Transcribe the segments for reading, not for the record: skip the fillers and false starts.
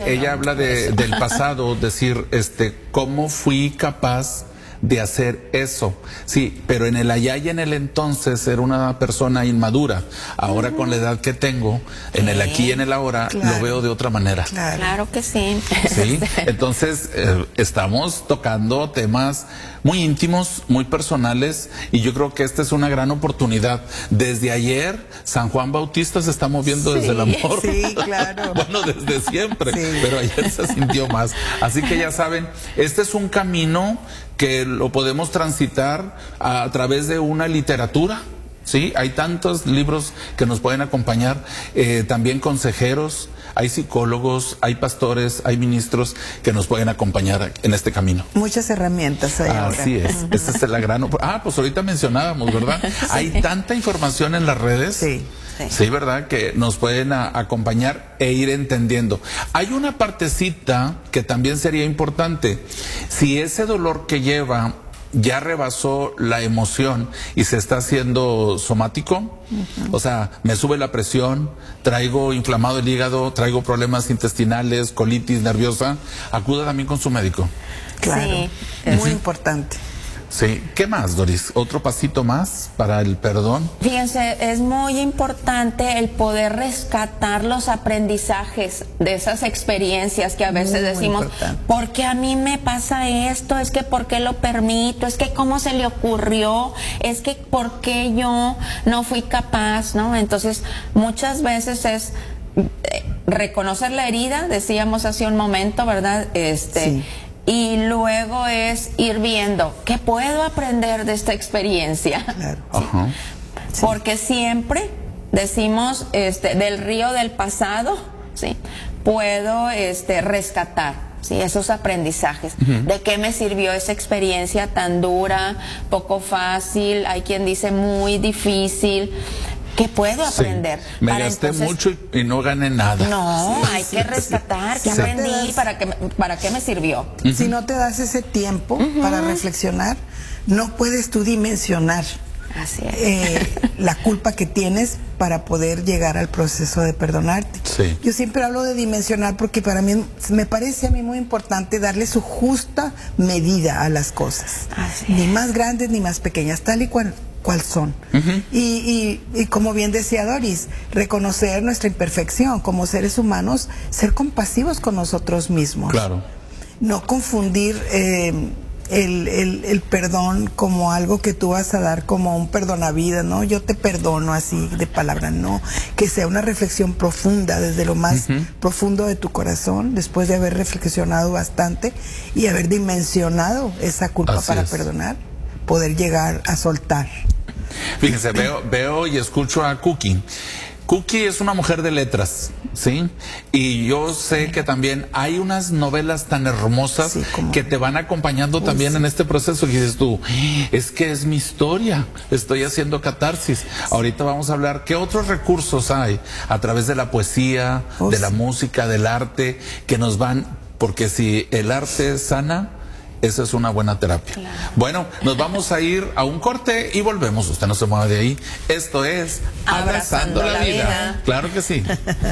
ella habla del pasado, decir, ¿cómo fui capaz de hacer eso? Sí, pero en el allá y en el entonces era una persona inmadura. Ahora con la edad que tengo, en el aquí y en el ahora, lo veo de otra manera. Claro que sí. Sí, entonces estamos tocando temas muy íntimos, muy personales, y yo creo que esta es una gran oportunidad. Desde ayer, San Juan Bautista se está moviendo desde el amor. Sí, claro. Bueno, desde siempre, pero ayer se sintió más. Así que ya saben, este es un camino que lo podemos transitar a través de una literatura. Sí, hay tantos libros que nos pueden acompañar, también consejeros, hay psicólogos, hay pastores, hay ministros que nos pueden acompañar en este camino. Muchas herramientas hay ahora. Así es, esa es la gran... pues ahorita mencionábamos, ¿verdad? Hay tanta información en las redes. Sí, ¿verdad? Que nos pueden acompañar e ir entendiendo. Hay una partecita que también sería importante. Si ese dolor que lleva ya rebasó la emoción y se está haciendo somático, o sea, me sube la presión, traigo inflamado el hígado, traigo problemas intestinales, colitis nerviosa, acuda también con su médico. Claro, muy importante. Sí. ¿Qué más, Doris? ¿Otro pasito más para el perdón? Fíjense, es muy importante el poder rescatar los aprendizajes de esas experiencias que a veces decimos, ¿por qué a mí me pasa esto? Es que ¿por qué lo permito? Es que ¿cómo se le ocurrió? Es que ¿por qué yo no fui capaz? ¿No? Entonces, muchas veces es reconocer la herida, decíamos hace un momento, ¿verdad? Y luego es ir viendo qué puedo aprender de esta experiencia. Claro. Porque siempre decimos del río del pasado, puedo rescatar esos aprendizajes. ¿De qué me sirvió esa experiencia tan dura, poco fácil? Hay quien dice muy difícil. ¿Qué puedo aprender? Me gasté mucho y no gané nada. No, hay que rescatar, ¿qué aprendí? ¿Para qué me sirvió? Si no te das ese tiempo para reflexionar, no puedes tú dimensionar la culpa que tienes para poder llegar al proceso de perdonarte. Yo siempre hablo de dimensionar porque para mí me parece a mí muy importante darle su justa medida a las cosas. Ni más grandes ni más pequeñas, tal y cual son. Y como bien decía Doris, reconocer nuestra imperfección como seres humanos, ser compasivos con nosotros mismos. Claro. No confundir el perdón como algo que tú vas a dar como un perdonavidas, ¿no? Yo te perdono así de palabra, no. Que sea una reflexión profunda desde lo más profundo de tu corazón, después de haber reflexionado bastante y haber dimensionado esa culpa para perdonar, poder llegar a soltar. Fíjense, veo y escucho a Cookie. Cookie es una mujer de letras, ¿sí? Y yo sé que también hay unas novelas tan hermosas que te van acompañando también en este proceso. Y dices tú, es que es mi historia, estoy haciendo catarsis. Ahorita vamos a hablar qué otros recursos hay a través de la poesía, de la música, del arte, que nos van, porque si el arte sana, esa es una buena terapia. Bueno, nos vamos a ir a un corte y volvemos. Usted no se mueva de ahí. Esto es Abrazando la Vida. Claro que sí.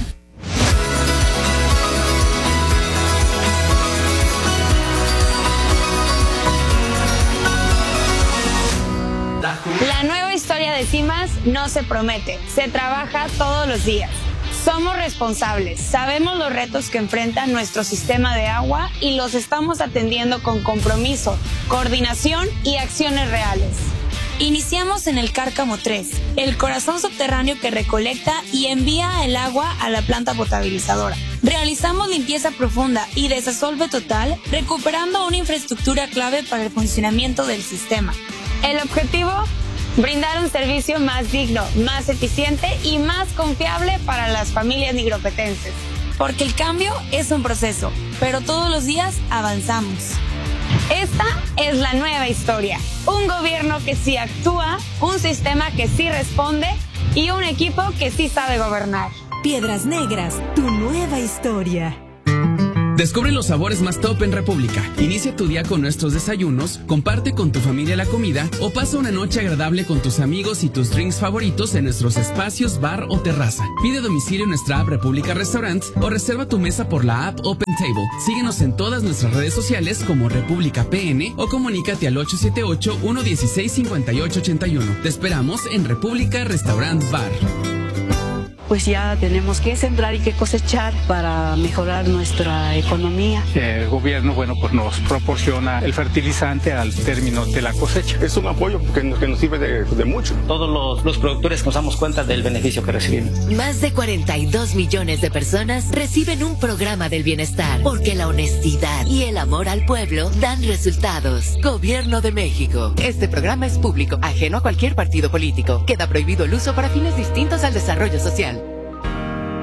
La nueva historia de CIMAS no se promete, se trabaja todos los días. Somos responsables, sabemos los retos que enfrenta nuestro sistema de agua y los estamos atendiendo con compromiso, coordinación y acciones reales. Iniciamos en el Cárcamo 3, el corazón subterráneo que recolecta y envía el agua a la planta potabilizadora. Realizamos limpieza profunda y desasolve total, recuperando una infraestructura clave para el funcionamiento del sistema. El objetivo: brindar un servicio más digno, más eficiente y más confiable para las familias nigropetenses. Porque el cambio es un proceso, pero todos los días avanzamos. Esta es la nueva historia. Un gobierno que sí actúa, un sistema que sí responde y un equipo que sí sabe gobernar. Piedras Negras, tu nueva historia. Descubre los sabores más top en República. Inicia tu día con nuestros desayunos, comparte con tu familia la comida o pasa una noche agradable con tus amigos y tus drinks favoritos en nuestros espacios bar o terraza. Pide domicilio en nuestra app República Restaurant o reserva tu mesa por la app Open Table. Síguenos en todas nuestras redes sociales como República PN o comunícate al 878-116-5881. Te esperamos en República Restaurant Bar. Pues ya tenemos que sembrar y que cosechar para mejorar nuestra economía. El gobierno, pues nos proporciona el fertilizante al término de la cosecha. Es un apoyo que nos sirve de mucho. Todos los productores nos damos cuenta del beneficio que recibimos. Más de 42 millones de personas reciben un programa del bienestar, porque la honestidad y el amor al pueblo dan resultados. Gobierno de México. Este programa es público, ajeno a cualquier partido político. Queda prohibido el uso para fines distintos al desarrollo social.